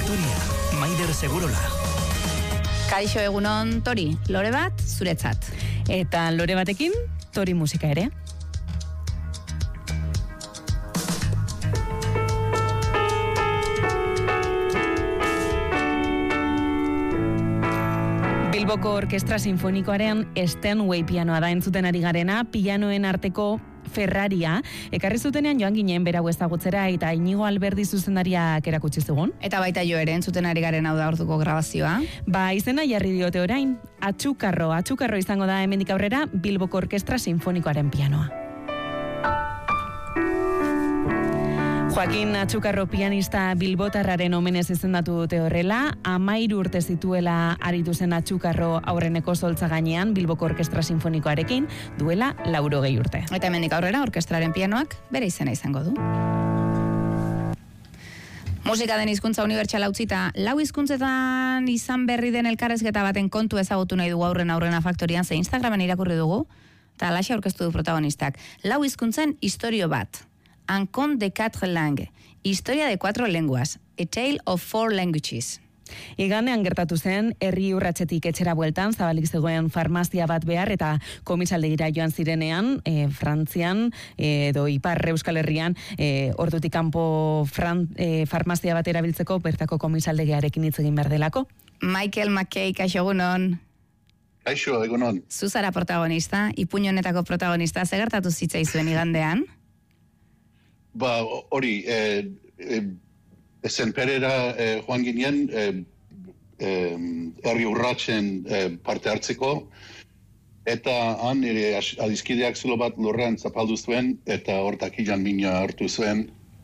Faktoria, Maider Segurola. Kaixo egunon, Tori, lore bat zuretzat. Eta lore batekin, Tori musika ere. Bilboko Orkestra Sinfonikoaren Steinway pianoa da entzuten ari garena, pianoen arteko Ferraria, ekarri zutenean joan ginen berau ezagutzera eta Inigo Alberdi zuzendariak erakutsi zigun. Eta baita jo ere entzuten ari garen hau da orduko grabazioa. Ba, izena jarri diote orain, Atxukarro izango da hemendik aurrera Bilboko Orkestra Sinfonikoaren pianoa. Joaquin Atxukarro pianista bilbotarraren omenez izendatu dute horrela, 13 urte zituela aritu zen Atxukarro aurreneko soltza gainean Bilboko Orkestra Sinfonikoarekin, duela 80 urte. Eta hemendik aurrera orkestraren pianoak bere izena izango du. Musika den hizkuntza unibertsala utzita, 4 hizkuntzetan izan berri den elkarrezketa baten kontu ezagutu nahi dugu aurrena Faktorian, ze Instagramen irakurri dugu, eta alaxe aurkeztu du protagonistak. 4 hizkuntzen istorio bat. Un conte de 4 langues, historia de 4 lenguas, a tale of 4 languages. Igandean gertatu zen, herri urratsetik etxera bueltan, zabalik zegoen farmazia bat behar, eta komisaldegira joan zirenean, Frantzian, edo Ipar Euskal Herrian, ordutik kanpo farmazia bat erabiltzeko, bertako komisaldegiarekin hitz egin behar delako. Michael McKay, kaixo egunon. Kaixo, egunon. Zuzara protagonista, ipuin honetako protagonista, ze gertatu zitzaizuen igandean? Ba, hori, zenperera joan ginen herri urratsen parte hartzeko, eta han ere adizkideak zulo bat lurrean zapaldu zuen, eta hortak ilan mina hartu zuen.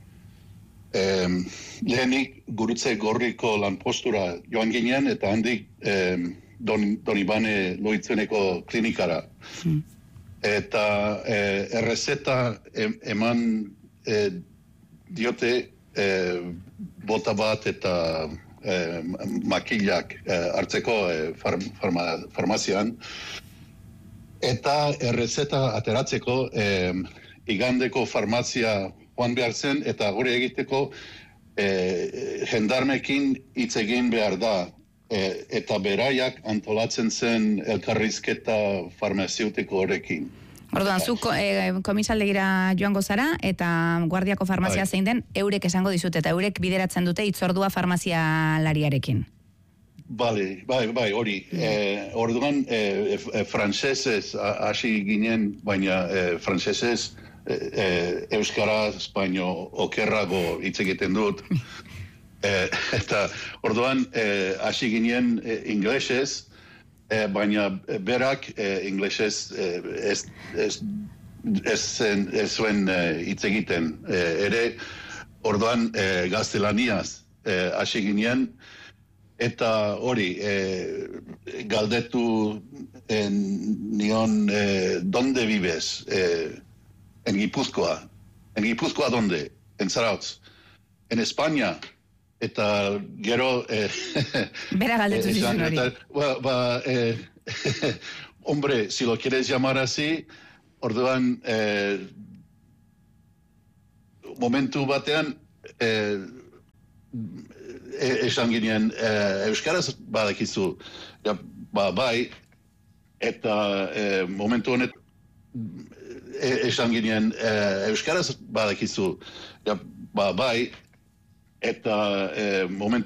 Lehenik gurutze gorriko lanpostura joan ginen, eta handik Donibane Loitzeneko klinikara. Eta errezeta eman diote bota bat eta makilak hartzeko farmazian, eta errezeta ateratzeko igandeko farmazia joan behar zen, eta gure egiteko jendarmekin hitz egin behar da, eta beraiak antolatzen zen elkarrizketa farmaziutiko horrekin. Orduan, zu komisaldegira joango zara, eta guardiako farmazia zein den, eurek esango dizute, eta eurek bideratzen dute hitzordua farmazialariarekin. Bai, hori. Orduan, frantsesez hasi ginen, baina frantsesez euskaraz, baino okerrago hitz egiten dut. Eta orduan, hasi ginen inglesez, baina berak inglesez ez zuen hitz egiten. Ere, orduan gaztelaniaz hasi ginen, eta hori, galdetu nion, ¿dónde vives? En Gipuzkoa. En Gipuzkoa, ¿dónde? En Zarautz. En España. Eta gero... Bera galdetu zizun hori. Hombre, si lo quieres llamar así, orduan momentu batean esan ginen euskaraz badakizu. Bai, eta momentu honet esan ginen euskaraz badakizu. Bai, eta momentu